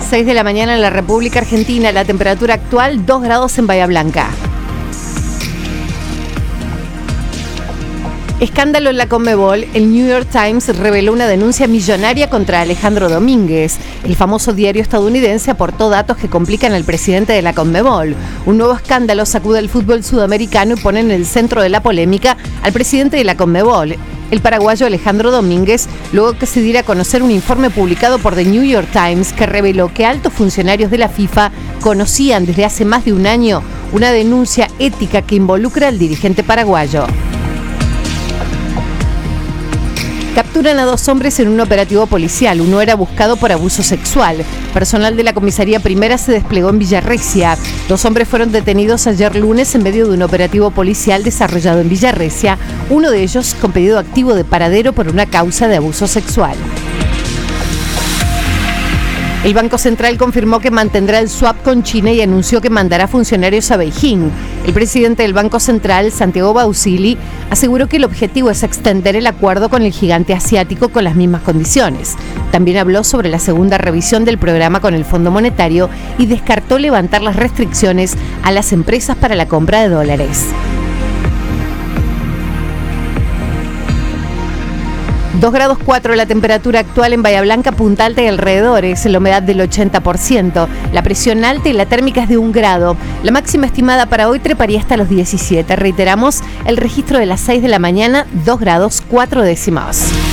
6 de la mañana en la República Argentina. La temperatura actual 2 grados en Bahía Blanca. Escándalo en la Conmebol. El New York Times reveló una denuncia millonaria contra Alejandro Domínguez. El famoso diario estadounidense aportó datos que complican al presidente de la Conmebol. Un nuevo escándalo sacude el fútbol sudamericano y pone en el centro de la polémica al presidente de la Conmebol, el paraguayo Alejandro Domínguez, luego que se diera a conocer un informe publicado por The New York Times que reveló que altos funcionarios de la FIFA conocían desde hace más de un año una denuncia ética que involucra al dirigente paraguayo. Capturan a 2 hombres en un operativo policial. Uno era buscado por abuso sexual. Personal de la comisaría primera se desplegó en Villarrecia. 2 hombres fueron detenidos ayer lunes en medio de un operativo policial desarrollado en Villarrecia. Uno de ellos con pedido activo de paradero por una causa de abuso sexual. El Banco Central confirmó que mantendrá el swap con China y anunció que mandará funcionarios a Beijing. El presidente del Banco Central, Santiago Bausili, aseguró que el objetivo es extender el acuerdo con el gigante asiático con las mismas condiciones. También habló sobre la segunda revisión del programa con el Fondo Monetario y descartó levantar las restricciones a las empresas para la compra de dólares. 2 grados 4 la temperatura actual en Bahía Blanca, Punta Alta y alrededores, la humedad del 80%, la presión alta y la térmica es de 1 grado. La máxima estimada para hoy treparía hasta los 17. Reiteramos, el registro de las 6 de la mañana, 2 grados 4 décimas.